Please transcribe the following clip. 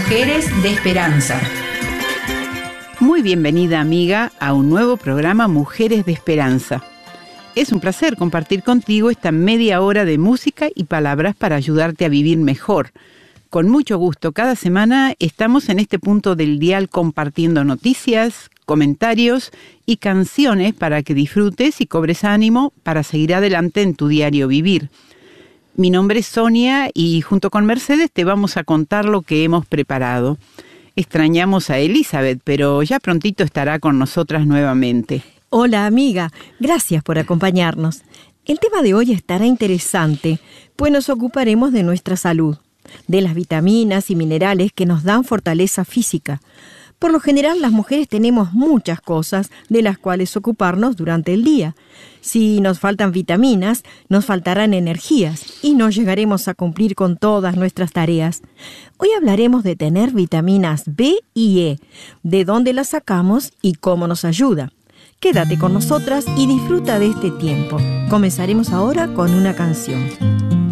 Mujeres de Esperanza. Muy bienvenida, amiga, a un nuevo programa Mujeres de Esperanza. Es un placer compartir contigo esta media hora de música y palabras para ayudarte a vivir mejor. Con mucho gusto, cada semana estamos en este punto del dial compartiendo noticias, comentarios y canciones para que disfrutes y cobres ánimo para seguir adelante en tu diario vivir. Mi nombre es Sonia y junto con Mercedes te vamos a contar lo que hemos preparado. Extrañamos a Elizabeth, pero ya prontito estará con nosotras nuevamente. Hola, amiga. Gracias por acompañarnos. El tema de hoy estará interesante, pues nos ocuparemos de nuestra salud, de las vitaminas y minerales que nos dan fortaleza física. Por lo general, las mujeres tenemos muchas cosas de las cuales ocuparnos durante el día. Si nos faltan vitaminas, nos faltarán energías y no llegaremos a cumplir con todas nuestras tareas. Hoy hablaremos de tener vitaminas B y E, de dónde las sacamos y cómo nos ayuda. Quédate con nosotras y disfruta de este tiempo. Comenzaremos ahora con una canción.